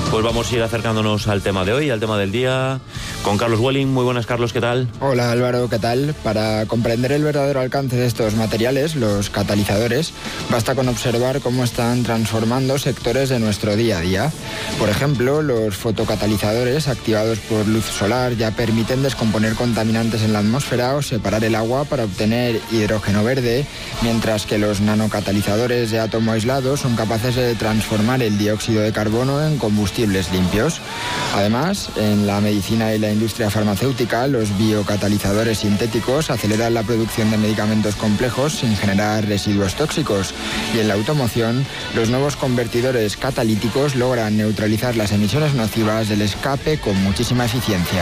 Pues vamos a ir acercándonos al tema de hoy, al tema del día, con Carlos Welling. Muy buenas, Carlos, ¿qué tal? Hola Álvaro, ¿qué tal? Para comprender el verdadero alcance de estos materiales, los catalizadores, basta con observar cómo están transformando sectores de nuestro día a día. Por ejemplo, los fotocatalizadores activados por luz solar ya permiten descomponer contaminantes en la atmósfera o separar el agua para obtener hidrógeno verde, mientras que los nanocatalizadores de átomo aislado son capaces de transformar el dióxido de carbono en combustibles limpios. Además, en la medicina y la industria farmacéutica, los biocatalizadores sintéticos aceleran la producción de medicamentos complejos sin generar residuos tóxicos. Y en la automoción, los nuevos convertidores catalíticos logran neutralizar las emisiones nocivas del escape con muchísima eficiencia.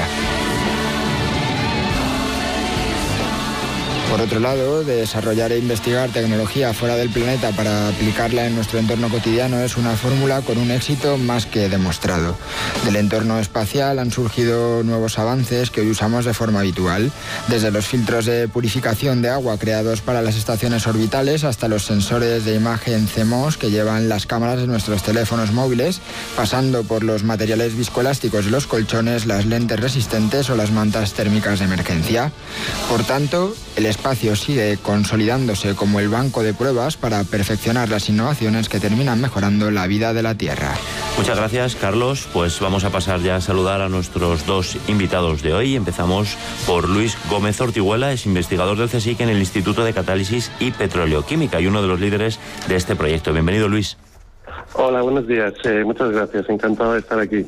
Por otro lado, desarrollar e investigar tecnología fuera del planeta para aplicarla en nuestro entorno cotidiano es una fórmula con un éxito más que demostrado. Del entorno espacial han surgido nuevos avances que hoy usamos de forma habitual, desde los filtros de purificación de agua creados para las estaciones orbitales hasta los sensores de imagen CMOS que llevan las cámaras de nuestros teléfonos móviles, pasando por los materiales viscoelásticos de los colchones, las lentes resistentes o las mantas térmicas de emergencia. Por tanto, el espacio sigue consolidándose como el banco de pruebas para perfeccionar las innovaciones que terminan mejorando la vida de la Tierra. Muchas gracias, Carlos. Pues vamos a pasar ya a saludar a nuestros dos invitados de hoy. Empezamos por Luis Gómez Ortiguela, es investigador del CSIC en el Instituto de Catálisis y Petroleoquímica y uno de los líderes de este proyecto. Bienvenido, Luis. Hola, buenos días. Muchas gracias. Encantado de estar aquí.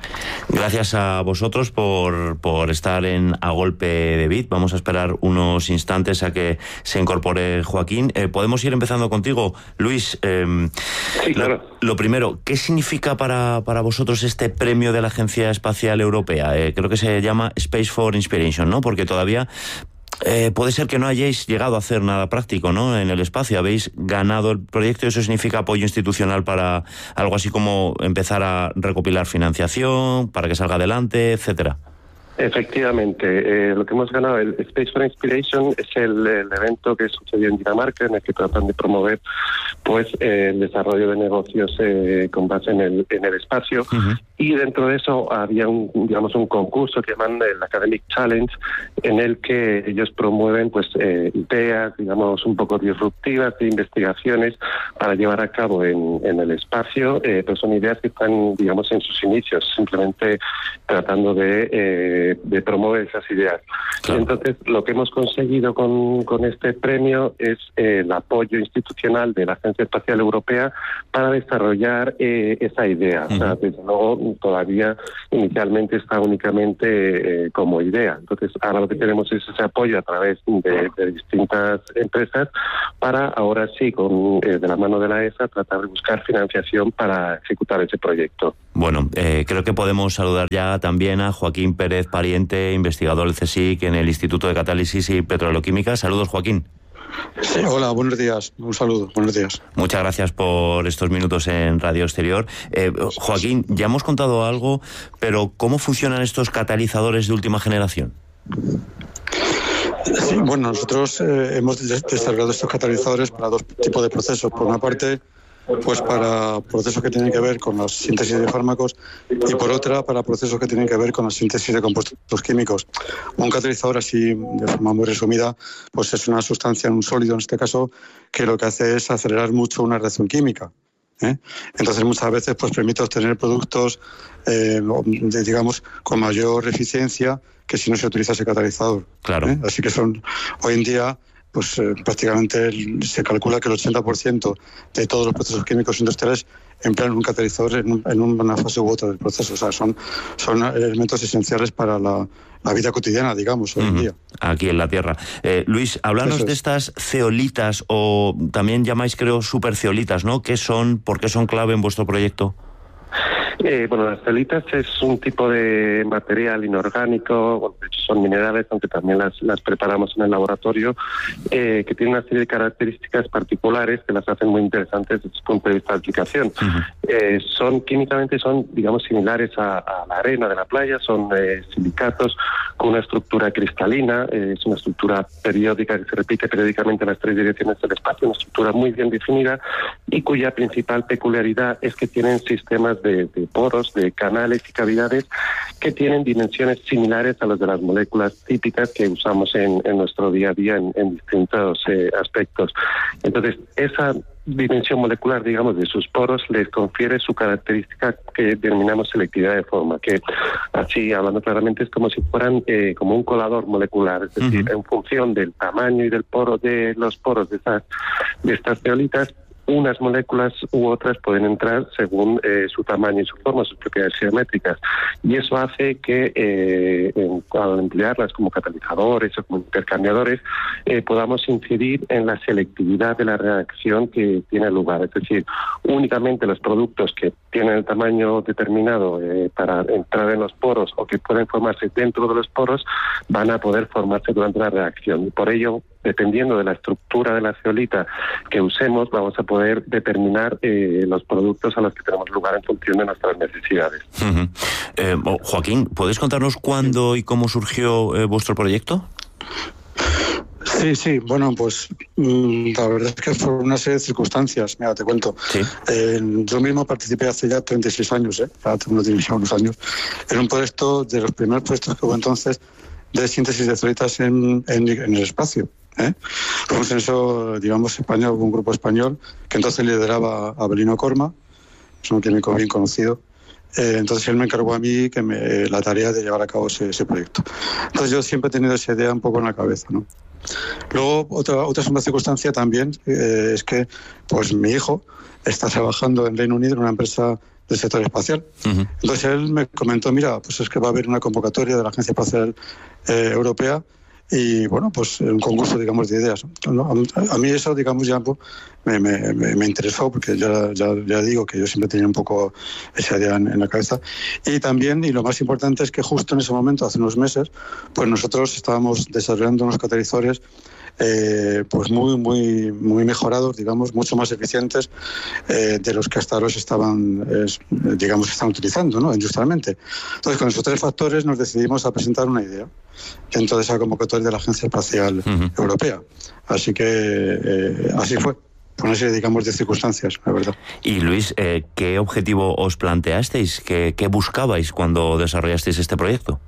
Gracias a vosotros por estar en A Golpe de Bit. Vamos a esperar unos instantes a que se incorpore Joaquín. ¿Podemos ir empezando contigo, Luis? Sí, claro. Lo primero, ¿qué significa para vosotros este premio de la Agencia Espacial Europea? Creo que se llama Space for Inspiration, ¿no? Porque todavía puede ser que no hayáis llegado a hacer nada práctico, ¿no? En el espacio habéis ganado el proyecto y eso significa apoyo institucional para algo así como empezar a recopilar financiación para que salga adelante, etcétera. Efectivamente, lo que hemos ganado, el Space for Inspiration, es el evento que sucedió en Dinamarca, en el que tratan de promover pues el desarrollo de negocios con base en el espacio. Uh-huh. Y dentro de eso había un concurso que llaman el Academic Challenge, en el que ellos promueven pues ideas, digamos, un poco disruptivas de investigaciones para llevar a cabo en el espacio, pero son ideas que están, digamos, en sus inicios, simplemente tratando de promover esas ideas. Claro. Entonces, lo que hemos conseguido con este premio es el apoyo institucional de la Agencia Espacial Europea para desarrollar esa idea. Uh-huh. O sea, desde luego, todavía inicialmente está únicamente como idea. Entonces, ahora lo que tenemos es ese apoyo a través de distintas empresas para, ahora sí, de la mano de la ESA, tratar de buscar financiación para ejecutar ese proyecto. Bueno, creo que podemos saludar ya también a Joaquín Pérez Pariente, investigador del CSIC en el Instituto de Catálisis y Petroleoquímica. Saludos, Joaquín. Sí, hola, buenos días. Un saludo, buenos días. Muchas gracias por estos minutos en Radio Exterior. Joaquín, ya hemos contado algo, pero ¿cómo funcionan estos catalizadores de última generación? Sí, bueno, nosotros hemos desarrollado estos catalizadores para dos tipos de procesos. Por una parte, pues para procesos que tienen que ver con la síntesis de fármacos y por otra para procesos que tienen que ver con la síntesis de compuestos químicos. Un catalizador, así de forma muy resumida, pues es una sustancia en un sólido, en este caso, que lo que hace es acelerar mucho una reacción química. Entonces muchas veces pues permite obtener productos digamos con mayor eficiencia que si no se utiliza ese catalizador. Claro. Así que hoy en día pues prácticamente se calcula que el 80% de todos los procesos químicos industriales emplean un catalizador en una fase u otra del proceso. O sea, son elementos esenciales para la vida cotidiana, digamos, hoy en día. Aquí en la Tierra. Luis, háblanos de estas zeolitas, o también llamáis, creo, superzeolitas, ¿no? ¿Qué son? ¿Por qué son clave en vuestro proyecto? Bueno, las zeolitas es un tipo de material inorgánico, bueno, de hecho son minerales, aunque también las preparamos en el laboratorio, que tienen una serie de características particulares que las hacen muy interesantes desde el punto de vista de aplicación. Uh-huh. Químicamente son, digamos, similares a la arena de la playa, son silicatos con una estructura cristalina, es una estructura periódica que se repite periódicamente en las tres direcciones del espacio, una estructura muy bien definida y cuya principal peculiaridad es que tienen sistemas de poros, de canales y cavidades que tienen dimensiones similares a las de las moléculas típicas que usamos en nuestro día a día en distintos aspectos. Entonces, esa dimensión molecular, digamos, de sus poros les confiere su característica que denominamos selectividad de forma, que así, hablando claramente, es como si fueran como un colador molecular, es decir, en función del tamaño y del poro de los poros de estas zeolitas, unas moléculas u otras pueden entrar según su tamaño y su forma, sus propiedades geométricas. Y eso hace que al emplearlas como catalizadores o como intercambiadores podamos incidir en la selectividad de la reacción que tiene lugar. Es decir, únicamente los productos que tienen el tamaño determinado para entrar en los poros o que pueden formarse dentro de los poros van a poder formarse durante la reacción. Y por ello, dependiendo de la estructura de la zeolita que usemos, vamos a poder determinar los productos a los que tenemos lugar en función de nuestras necesidades. Joaquín, ¿podéis contarnos cuándo y cómo surgió vuestro proyecto? Sí, bueno, pues la verdad es que por una serie de circunstancias, mira, te cuento. ¿Sí? Yo mismo participé hace ya 36 años, ya unos años, en un proyecto de los primeros proyectos que hubo entonces de síntesis de zeolitas en el espacio. Fuimos en eso, digamos, España, hubo un grupo español que entonces lideraba Abelino Corma, es un químico bien conocido. Entonces él me encargó a mí la tarea de llevar a cabo ese proyecto. Entonces yo siempre he tenido esa idea un poco en la cabeza, ¿no? Luego, otra segunda circunstancia también es que pues mi hijo está trabajando en Reino Unido en una empresa del sector espacial. Entonces él me comentó, mira, pues es que va a haber una convocatoria de la Agencia Espacial Europea y bueno, pues un concurso, digamos, de ideas. A mí eso, digamos, ya me interesó porque ya digo que yo siempre tenía un poco esa idea en la cabeza. Y también, y lo más importante es que justo en ese momento, hace unos meses, pues nosotros estábamos desarrollando unos catalizadores pues muy mejorados, digamos, mucho más eficientes de los que hasta ahora se estaban utilizando, ¿no?, industrialmente. Entonces, con esos tres factores nos decidimos a presentar una idea dentro de esa convocatoria de la Agencia Espacial Europea. Así que así fue. Por una serie, digamos, de circunstancias, la verdad. Y Luis, ¿qué objetivo os planteasteis? ¿Qué buscabais cuando desarrollasteis este proyecto?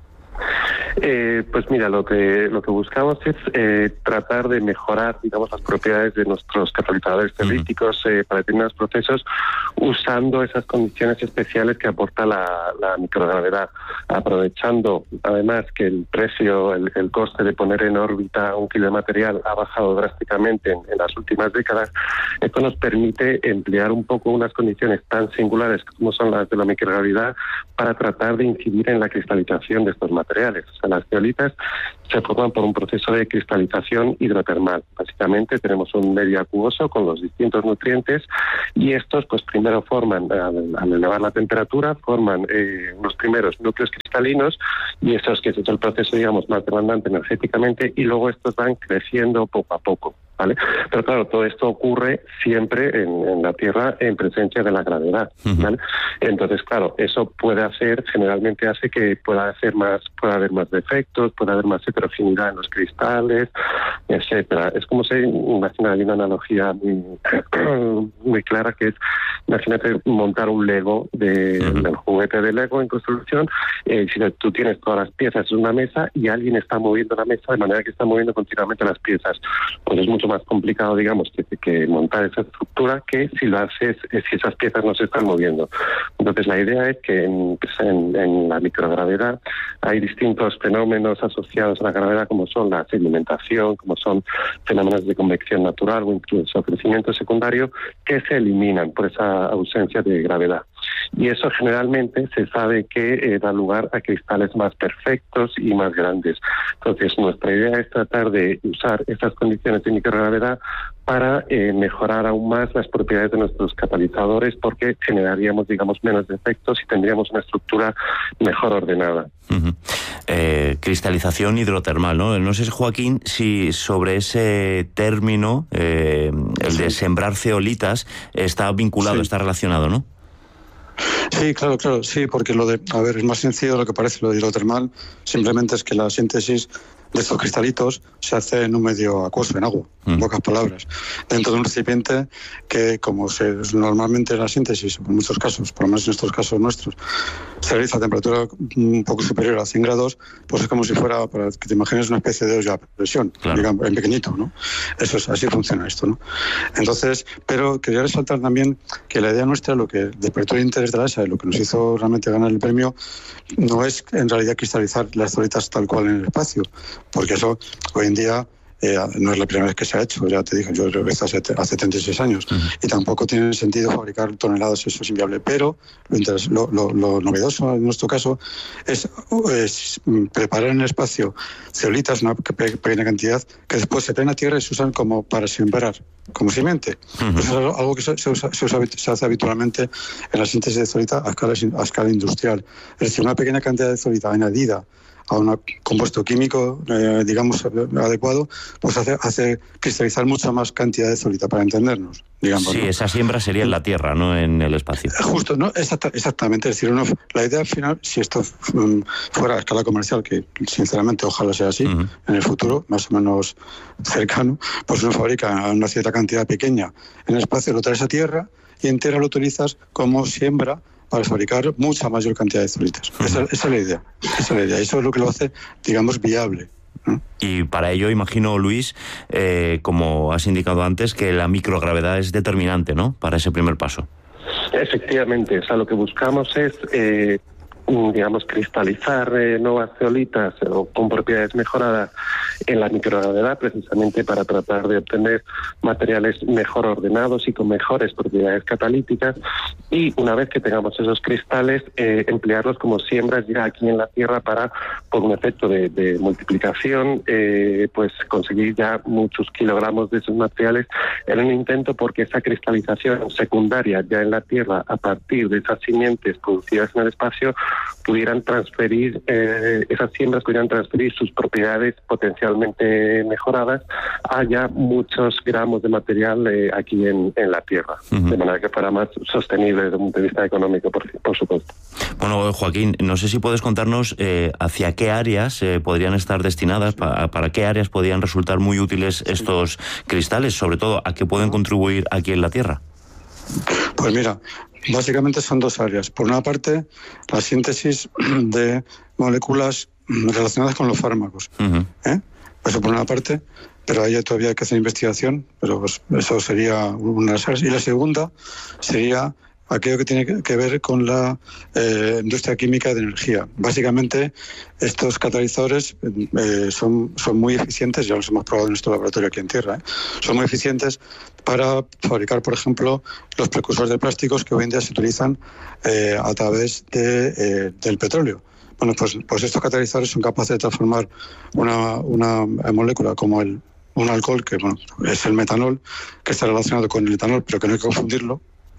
Pues mira, lo que buscamos es tratar de mejorar, digamos, las propiedades de nuestros catalizadores zeolíticos para determinados procesos usando esas condiciones especiales que aporta la microgravedad, aprovechando además que el precio, el coste de poner en órbita un kilo de material ha bajado drásticamente en las últimas décadas. Esto nos permite emplear un poco unas condiciones tan singulares como son las de la microgravedad para tratar de incidir en la cristalización de estos materiales. O sea, las zeolitas se forman por un proceso de cristalización hidrotermal. Básicamente tenemos un medio acuoso con los distintos nutrientes y estos pues primero forman, al elevar la temperatura, forman unos primeros núcleos cristalinos y esos que es el proceso, digamos, más demandante energéticamente, y luego estos van creciendo poco a poco, ¿vale? Pero claro, todo esto ocurre siempre en la Tierra en presencia de la gravedad, ¿vale? Entonces, claro, eso generalmente hace que pueda haber más defectos, pueda haber más heterogeneidad en los cristales, etcétera. Es como imagina, hay una analogía muy clara que es, imagínate montar un Lego del juguete de Lego en construcción. Si tú tienes todas las piezas en una mesa y alguien está moviendo la mesa de manera que está moviendo continuamente las piezas, pues es mucho más complicado, digamos, que montar esa estructura que si lo haces, si esas piezas no se están moviendo. Entonces la idea es que en la microgravedad hay distintos fenómenos asociados a la gravedad, como son la sedimentación, como son fenómenos de convección natural o incluso crecimiento secundario, que se eliminan por esa ausencia de gravedad. Y eso generalmente se sabe que da lugar a cristales más perfectos y más grandes. Entonces nuestra idea es tratar de usar estas condiciones de microgravedad para mejorar aún más las propiedades de nuestros catalizadores, porque generaríamos, digamos, menos defectos y tendríamos una estructura mejor ordenada. Cristalización hidrotermal, ¿no? No sé, Joaquín, si sobre ese término, el de sembrar zeolitas, está vinculado, está relacionado, ¿no? Sí, claro, sí, porque es más sencillo de lo que parece. Lo de hidrotermal simplemente es que la síntesis de estos cristalitos se hace en un medio acuoso, en agua, en pocas palabras, dentro de un recipiente que, como normalmente la síntesis, en muchos casos, por lo menos en estos casos nuestros, se realiza a temperatura un poco superior a 100 grados, pues es como si fuera, para que te imagines, una especie de olla a presión, claro, digamos, en pequeñito, ¿no? Eso es, así funciona esto, ¿no? Entonces, pero quería resaltar también que la idea nuestra, lo que despertó el interés de la ESA y lo que nos hizo realmente ganar el premio, no es en realidad cristalizar las zolitas tal cual en el espacio, porque eso hoy en día no es la primera vez que se ha hecho, ya te dije, yo creo que hace 36 años, y tampoco tiene sentido fabricar toneladas, eso es inviable, pero lo novedoso en nuestro caso es preparar en el espacio zeolitas, una pequeña cantidad, que después se traen a tierra y se usan como para sembrar, como semente. Eso es algo que se hace habitualmente en la síntesis de zeolita a escala industrial. Es decir, una pequeña cantidad de zeolita añadida a un compuesto químico, digamos, adecuado, pues hace cristalizar mucha más cantidad de zeolita, para entendernos, digamos. Sí, ¿no? Esa siembra sería en la Tierra, no en el espacio. Justo, ¿no? Exactamente. Es decir, la idea final, si esto fuera a escala comercial, que sinceramente ojalá sea así, en el futuro, más o menos cercano, pues uno fabrica una cierta cantidad pequeña en el espacio, lo traes a tierra y en tierra lo utilizas como siembra para fabricar mucha mayor cantidad de zeolitas. Esa es la idea. Eso es lo que lo hace, digamos, viable. Y para ello, imagino, Luis, como has indicado antes, que la microgravedad es determinante, ¿no?, para ese primer paso. Efectivamente, o sea, lo que buscamos es, digamos, cristalizar nuevas zeolitas con propiedades mejoradas en la microgravedad, precisamente para tratar de obtener materiales mejor ordenados y con mejores propiedades catalíticas, y una vez que tengamos esos cristales, emplearlos como siembras ya aquí en la Tierra para, por un efecto de multiplicación, pues conseguir ya muchos kilogramos de esos materiales en un intento porque esa cristalización secundaria ya en la Tierra, a partir de esas simientes producidas en el espacio, pudieran transferir, esas siembras pudieran transferir sus propiedades potencialmente mejoradas a ya muchos gramos de material aquí en la Tierra, de manera que fuera más sostenible desde un punto de vista económico, por supuesto. Bueno, Joaquín, no sé si puedes contarnos hacia qué áreas podrían estar destinadas, para qué áreas podrían resultar muy útiles estos cristales, sobre todo a qué pueden contribuir aquí en la Tierra. Pues mira, básicamente son dos áreas. Por una parte, la síntesis de moléculas relacionadas con los fármacos. Eso por una parte, pero ahí todavía hay que hacer investigación, pero pues eso sería una de las áreas. Y la segunda sería aquello que tiene que ver con la industria química de energía. Básicamente, estos catalizadores son muy eficientes, ya los hemos probado en nuestro laboratorio aquí en Tierra, son muy eficientes para fabricar, por ejemplo, los precursores de plásticos que hoy en día se utilizan a través del petróleo. Bueno, pues estos catalizadores son capaces de transformar una molécula como un alcohol, que bueno, es el metanol, que está relacionado con el etanol, pero que no hay que confundirlo.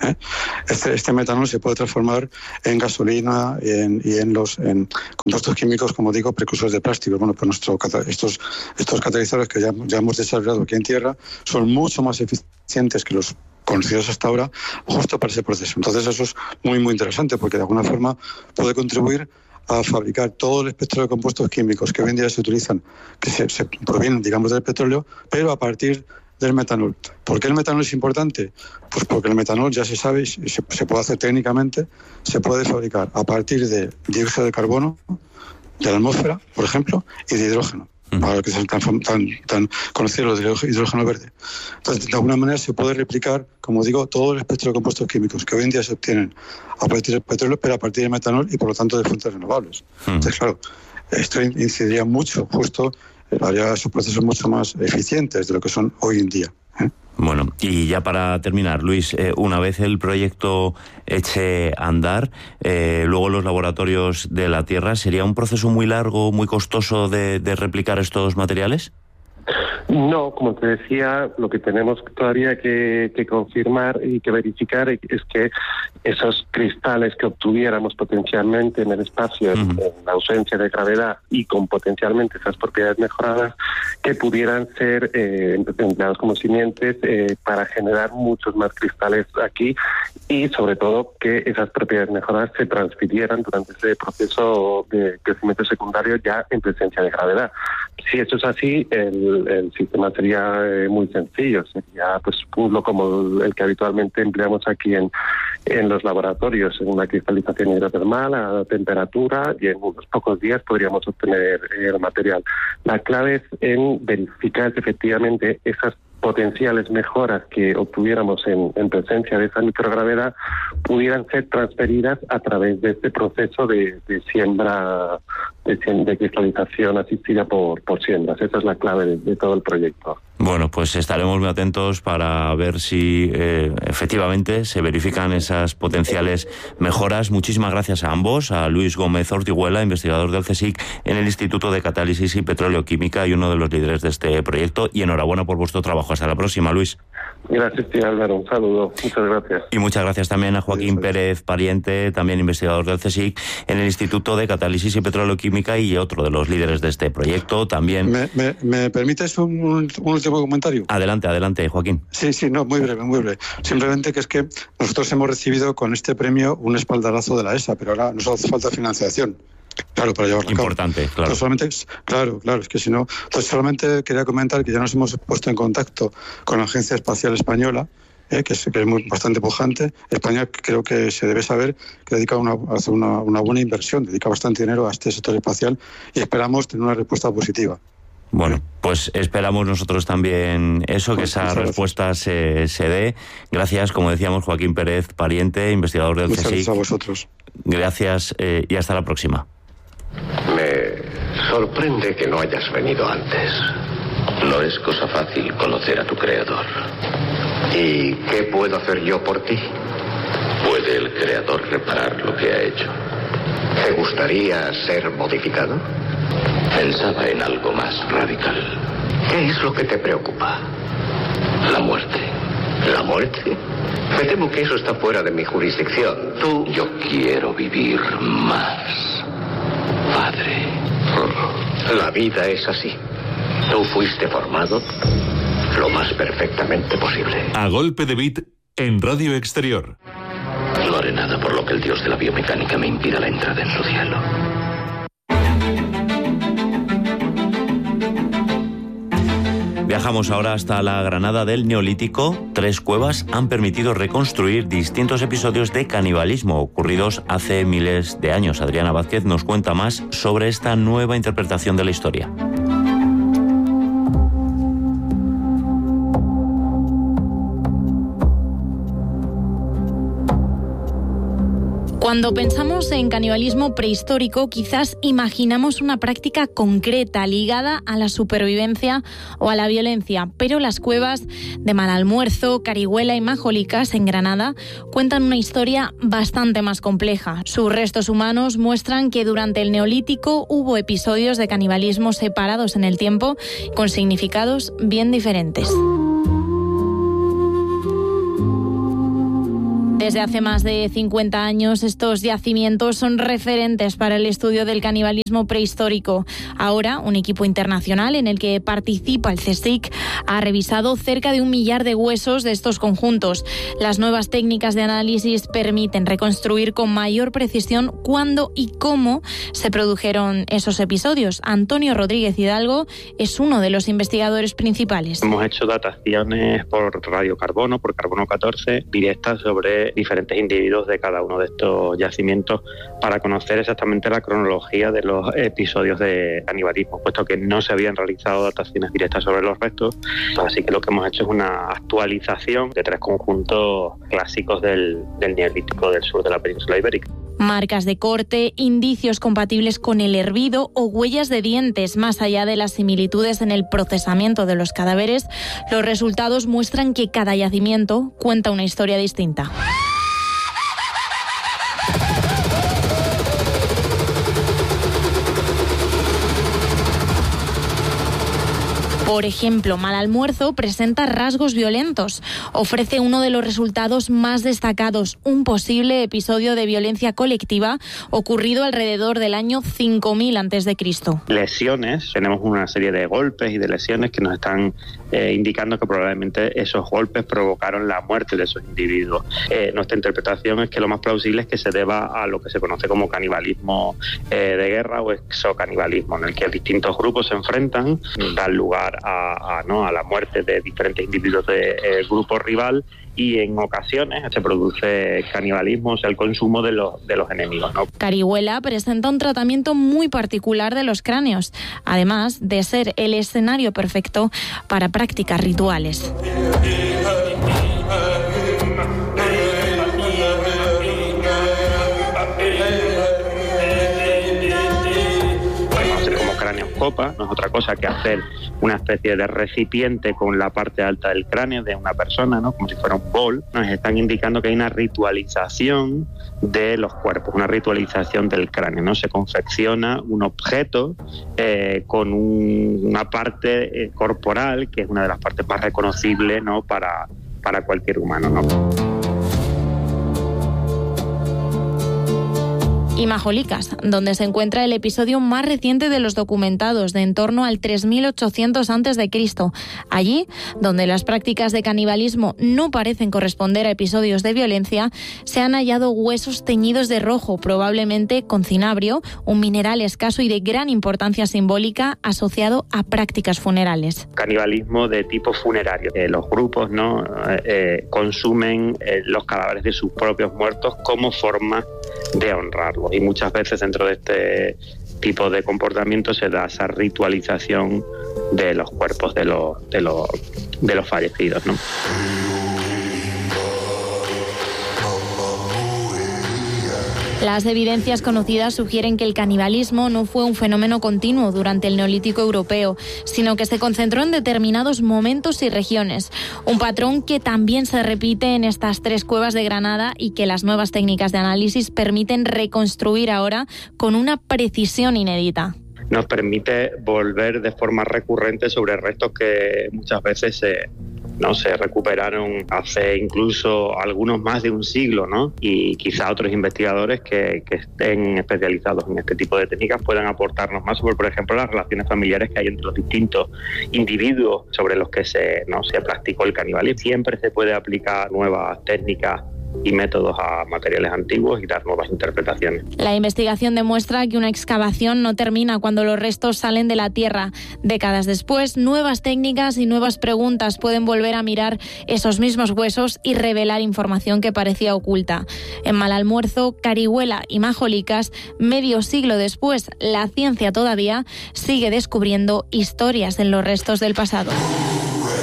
Este metanol se puede transformar en gasolina y en compuestos químicos, como digo, precursores de plástico. Bueno, pues estos catalizadores que ya hemos desarrollado aquí en Tierra son mucho más eficientes que los conocidos hasta ahora, justo para ese proceso. Entonces eso es muy, muy interesante, porque de alguna forma puede contribuir a fabricar todo el espectro de compuestos químicos que hoy en día se utilizan, que se provienen, digamos, del petróleo, pero a partir del metanol. ¿Por qué el metanol es importante? Pues porque el metanol, ya se sabe, se puede hacer técnicamente, se puede fabricar a partir de dióxido de carbono, de la atmósfera, por ejemplo, y de hidrógeno, para que sean tan conocidos los de hidrógeno verde. Entonces, de alguna manera se puede replicar, como digo, todo el espectro de compuestos químicos que hoy en día se obtienen a partir del petróleo, pero a partir del metanol y, por lo tanto, de fuentes renovables. Entonces, claro, esto incidiría mucho, justo, haría esos procesos mucho más eficientes de lo que son hoy en día. Bueno, y ya para terminar, Luis, una vez el proyecto eche a andar, luego los laboratorios de la Tierra, ¿sería un proceso muy largo, muy costoso de replicar estos materiales? No, como te decía, lo que tenemos todavía que confirmar y que verificar es que esos cristales que obtuviéramos potencialmente en el espacio, en la ausencia de gravedad y con potencialmente esas propiedades mejoradas, que pudieran ser empleados como simientes para generar muchos más cristales aquí y sobre todo que esas propiedades mejoradas se transfirieran durante ese proceso de crecimiento secundario ya en presencia de gravedad. Si eso es así, el sistema sería muy sencillo, sería pues uno como el que habitualmente empleamos aquí en los laboratorios, en una cristalización hidrotermal a temperatura, y en unos pocos días podríamos obtener el material. La clave es en verificar que efectivamente esas potenciales mejoras que obtuviéramos en presencia de esa microgravedad pudieran ser transferidas a través de este proceso de siembra, de cristalización asistida por siembras. Esa es la clave de todo el proyecto. Bueno, pues estaremos muy atentos para ver si efectivamente se verifican esas potenciales mejoras. Muchísimas gracias a ambos, a Luis Gómez Ortiguela, investigador del CSIC en el Instituto de Catálisis y Petroleoquímica y uno de los líderes de este proyecto, y enhorabuena por vuestro trabajo. Hasta la próxima, Luis. Gracias, tío Álvaro. Un saludo. Muchas gracias. Y muchas gracias también a Joaquín Pérez Pariente, también investigador del CSIC en el Instituto de Catálisis y Petroleoquímica y otro de los líderes de este proyecto. También. ¿Me permites un último comentario? Adelante, Joaquín. Sí, no, muy breve. Simplemente que es que nosotros hemos recibido con este premio un espaldarazo de la ESA, pero ahora nos hace falta financiación. Claro, para llevarlo a cabo. Importante, claro. Entonces, solamente, es que si no... Entonces, solamente quería comentar que ya nos hemos puesto en contacto con la Agencia Espacial Española, que es bastante pujante. España, creo que se debe saber que hace una buena inversión, dedica bastante dinero a este sector espacial y esperamos tener una respuesta positiva. Bueno, pues esperamos nosotros también eso, que esa respuesta se dé. Gracias, como decíamos, Joaquín Pérez Pariente, investigador del CSIC. Muchas gracias a vosotros. Gracias y hasta la próxima. Me sorprende que no hayas venido antes. No es cosa fácil conocer a tu creador. ¿Y qué puedo hacer yo por ti? ¿Puede el creador reparar lo que ha hecho? ¿Te gustaría ser modificado? Pensaba en algo más radical. ¿Qué es lo que te preocupa? La muerte. ¿La muerte? Me temo que eso está fuera de mi jurisdicción. Yo quiero vivir más, padre. La vida es así. Tú fuiste formado lo más perfectamente posible. A golpe de beat en Radio Exterior. No haré nada por lo que el dios de la biomecánica me impida la entrada en su cielo. Viajamos ahora hasta la Granada del Neolítico. 3 cuevas han permitido reconstruir distintos episodios de canibalismo ocurridos hace miles de años. Adriana Vázquez nos cuenta más sobre esta nueva interpretación de la historia. Cuando pensamos en canibalismo prehistórico, quizás imaginamos una práctica concreta ligada a la supervivencia o a la violencia, pero las cuevas de Malalmuerzo, Carihuela y Majolicas, en Granada, cuentan una historia bastante más compleja. Sus restos humanos muestran que durante el Neolítico hubo episodios de canibalismo separados en el tiempo, con significados bien diferentes. Desde hace más de 50 años, estos yacimientos son referentes para el estudio del canibalismo prehistórico. Ahora, un equipo internacional en el que participa el CSIC ha revisado cerca de 1 millar de huesos de estos conjuntos. Las nuevas técnicas de análisis permiten reconstruir con mayor precisión cuándo y cómo se produjeron esos episodios. Antonio Rodríguez Hidalgo es uno de los investigadores principales. Hemos hecho dataciones por radiocarbono, por carbono 14, directas sobre diferentes individuos de cada uno de estos yacimientos para conocer exactamente la cronología de los episodios de canibalismo, puesto que no se habían realizado dataciones directas sobre los restos. Así que lo que hemos hecho es una actualización de 3 conjuntos clásicos del Neolítico del sur de la península ibérica. Marcas de corte, indicios compatibles con el hervido o huellas de dientes. Más allá de las similitudes en el procesamiento de los cadáveres, los resultados muestran que cada yacimiento cuenta una historia distinta. Por ejemplo, Malalmuerzo presenta rasgos violentos. Ofrece uno de los resultados más destacados, un posible episodio de violencia colectiva ocurrido alrededor del año 5000 a.C. Lesiones, tenemos una serie de golpes y de lesiones que nos están indicando que probablemente esos golpes provocaron la muerte de esos individuos. Nuestra interpretación es que lo más plausible es que se deba a lo que se conoce como canibalismo de guerra o exocanibalismo, en el que distintos grupos se enfrentan, dan lugar a la muerte de diferentes individuos del grupo rival, y en ocasiones se produce canibalismo, o sea, el consumo de los enemigos, ¿no? Carihuela presenta un tratamiento muy particular de los cráneos, además de ser el escenario perfecto para prácticas rituales. Copa, no es otra cosa que hacer una especie de recipiente con la parte alta del cráneo de una persona, ¿no? Como si fuera un bol. Nos están indicando que hay una ritualización de los cuerpos, una ritualización del cráneo, ¿no? Se confecciona un objeto con una parte corporal que es una de las partes más reconocibles, ¿no? para cualquier humano, ¿no? Y Majolicas, donde se encuentra el episodio más reciente de los documentados, de en torno al 3800 a.C. Allí, donde las prácticas de canibalismo no parecen corresponder a episodios de violencia, se han hallado huesos teñidos de rojo, probablemente con cinabrio, un mineral escaso y de gran importancia simbólica asociado a prácticas funerales. Canibalismo de tipo funerario. Los grupos, ¿no? Consumen los cadáveres de sus propios muertos como forma de honrarlos, y muchas veces dentro de este tipo de comportamiento se da esa ritualización de los cuerpos de los fallecidos, ¿no? Las evidencias conocidas sugieren que el canibalismo no fue un fenómeno continuo durante el Neolítico europeo, sino que se concentró en determinados momentos y regiones. Un patrón que también se repite en estas 3 cuevas de Granada y que las nuevas técnicas de análisis permiten reconstruir ahora con una precisión inédita. Nos permite volver de forma recurrente sobre restos que muchas veces se recuperaron hace incluso algunos más de un siglo, ¿no? Y quizá otros investigadores que estén especializados en este tipo de técnicas puedan aportarnos más sobre, por ejemplo, las relaciones familiares que hay entre los distintos individuos sobre los que se practicó el canibalismo. Siempre se puede aplicar nuevas técnicas y métodos a materiales antiguos y dar nuevas interpretaciones. La investigación demuestra que una excavación no termina cuando los restos salen de la tierra. Décadas después, nuevas técnicas y nuevas preguntas pueden volver a mirar esos mismos huesos y revelar información que parecía oculta. En Malalmuerzo, Carihuela y Majolicas, medio siglo después, la ciencia todavía sigue descubriendo historias en los restos del pasado.